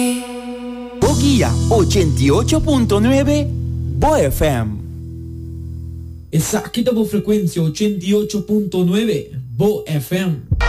Boguía 88.9 Bo FM. Essa aqui da boa frequência 88.9 Bo FM.